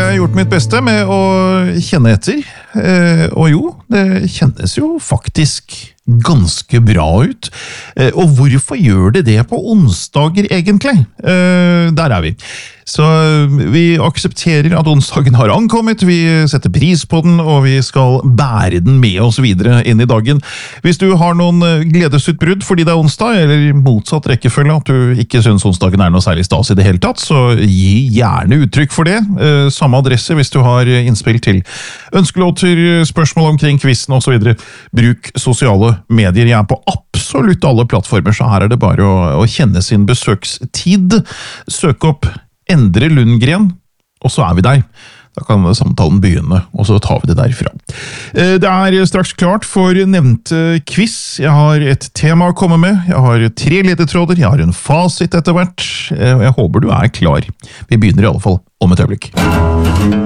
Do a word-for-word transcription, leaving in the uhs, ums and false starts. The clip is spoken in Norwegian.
jeg gjort mitt beste med å kjenne etter. Og jo, det kjennes jo faktisk ganske bra ut. Og hvorfor gjør det det på onsdager egentlig? Der er vi. Så vi aksepterer at onsdagen har ankommet, vi setter pris på den, og vi skal bære den med oss videre inn i dagen. Hvis du har noen gledesutbrudd fordi det er onsdag, eller motsatt rekkefølge, at du ikke synes onsdagen er noe særlig stas i det hele tatt, så gi gjerne uttrykk for det. Samme adresse hvis du har innspill til ønskelåter, spørsmål omkring quizen og så videre. Bruk sosiale medier. Jeg er på absolutt alle plattformer, så her er det bare å, å kjenne sin besøkstid. Søk opp Endre Lundgren, og så er vi der. Da kan samtalen begynne, og så tar vi det derfra. Det er straks klart for nevnte quiz. Jeg har et tema å komme med, jeg har tre ledetråder, jeg har en fasit etter hvert, og jeg håper du er klar. Vi begynner i alle fall om et øyeblikk.